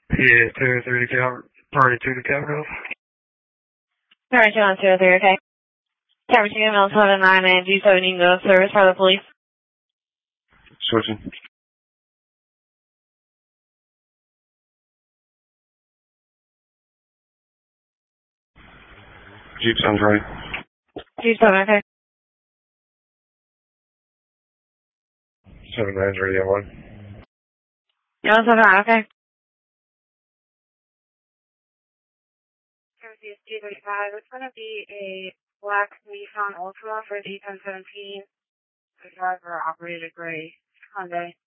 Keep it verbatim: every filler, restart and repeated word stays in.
Yeah, two three to Cal, party two to Capitol. Alright, two one two three, okay. Tower two, L seven nine and G seven Ingo, service for the police. Switching. Jeep sounds right. G seven, okay. seven nine's radio one. L seven nine, okay. G thirty-five, it's going to be a black Nissan Ultima for D ten seventeen. The driver operated gray Hyundai.